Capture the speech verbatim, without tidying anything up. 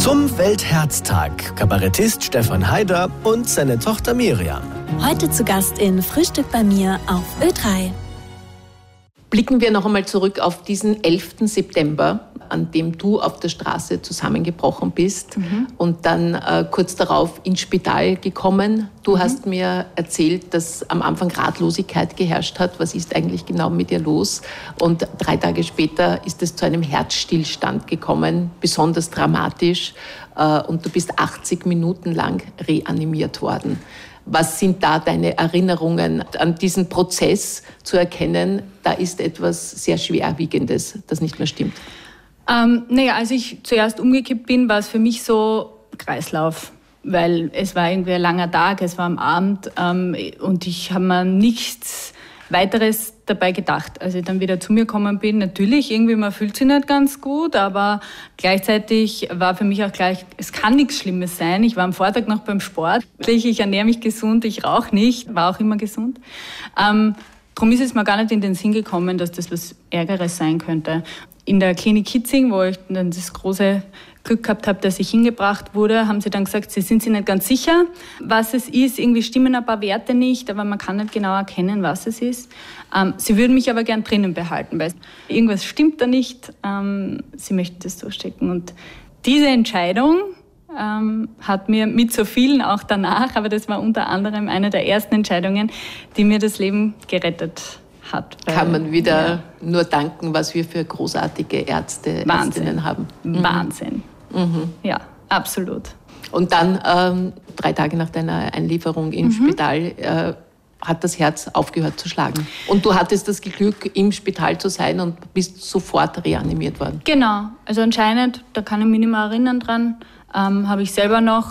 Zum Weltherztag Kabarettist Stefan Haider und seine Tochter Miriam. Heute zu Gast in Frühstück bei mir auf Ö drei. Blicken wir noch einmal zurück auf diesen elften September, an dem du auf der Straße zusammengebrochen bist mhm. und dann äh, kurz darauf ins Spital gekommen. Du mhm. hast mir erzählt, dass am Anfang Ratlosigkeit geherrscht hat. Was ist eigentlich genau mit dir los? Und drei Tage später ist es zu einem Herzstillstand gekommen, besonders dramatisch. Äh, und du bist achtzig Minuten lang reanimiert worden. Was sind da deine Erinnerungen an diesen Prozess zu erkennen? Da ist etwas sehr Schwerwiegendes, das nicht mehr stimmt. Ähm, naja, als ich zuerst umgekippt bin, war es für mich so Kreislauf, weil es war irgendwie ein langer Tag, es war am Abend ähm, und ich habe mir nichts weiteres dabei gedacht, als ich dann wieder zu mir gekommen bin. Natürlich, irgendwie, man fühlt sich nicht ganz gut, aber gleichzeitig war für mich auch gleich, es kann nichts Schlimmes sein. Ich war am Vortag noch beim Sport. Ich ernähre mich gesund, ich rauche nicht, war auch immer gesund. Ähm, Darum ist es mir gar nicht in den Sinn gekommen, dass das was Ärgeres sein könnte. In der Klinik Kitzing, wo ich dann das große Glück gehabt habe, dass ich hingebracht wurde, haben sie dann gesagt, sie sind sich nicht ganz sicher, was es ist. Irgendwie stimmen ein paar Werte nicht, aber man kann nicht genau erkennen, was es ist. Ähm, sie würden mich aber gern drinnen behalten, weil irgendwas stimmt da nicht. Ähm, sie möchten das durchstecken. Und diese Entscheidung ähm, hat mir mit so vielen auch danach, aber das war unter anderem eine der ersten Entscheidungen, die mir das Leben gerettet hat. Weil, kann man wieder ja. nur danken, was wir für großartige Ärzte, Wahnsinn. Ärztinnen haben. Mhm. Wahnsinn. Mhm. Ja, absolut. Und dann, ähm, drei Tage nach deiner Einlieferung im mhm. Spital, äh, hat das Herz aufgehört zu schlagen. Und du hattest das Glück, im Spital zu sein und bist sofort reanimiert worden. Genau. Also anscheinend, da kann ich mich nicht mehr erinnern dran, ähm, habe ich selber noch